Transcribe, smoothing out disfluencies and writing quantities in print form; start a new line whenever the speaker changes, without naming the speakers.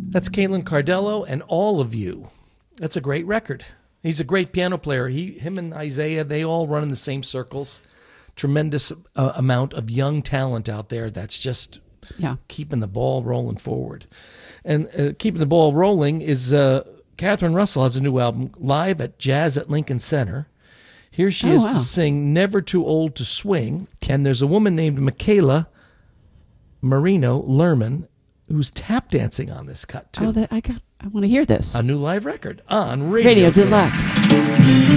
That's Caitlin Cardello and All of You. That's a great record. He's a great piano player. Him and Isaiah, they all run in the same circles. Tremendous amount of young talent out there that's just keeping the ball rolling forward. And keeping the ball rolling is Catherine Russell has a new album, Live at Jazz at Lincoln Center. Here she is to sing Never Too Old to Swing. And there's a woman named Michaela Marino Lerman who's tap dancing on this cut, too.
I want to hear this.
A new live record on Radio Deluxe.